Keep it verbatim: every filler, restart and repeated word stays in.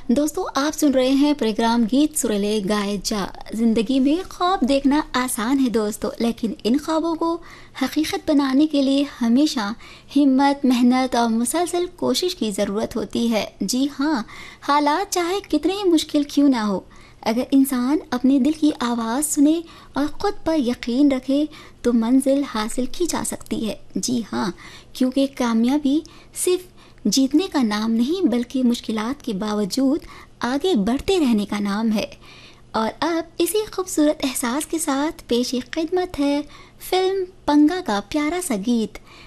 दोस्तों आप सुन रहे हैं प्रोग्राम गीत सुरीले गाए जा। जिंदगी में ख्वाब देखना आसान है दोस्तों, लेकिन इन ख्वाबों को हकीकत बनाने के लिए हमेशा हिम्मत, मेहनत और मुसलसल कोशिश की ज़रूरत होती है। जी हाँ, हालात चाहे कितने ही मुश्किल क्यों ना हो, अगर इंसान अपने दिल की आवाज़ सुने और ख़ुद पर यकीन रखे तो मंजिल हासिल की जा सकती है। जी हाँ, क्योंकि कामयाबी सिर्फ जीतने का नाम नहीं बल्कि मुश्किलात के बावजूद आगे बढ़ते रहने का नाम है। और अब इसी खूबसूरत एहसास के साथ पेश खिदमत है फिल्म पंगा का प्यारा सा गीत।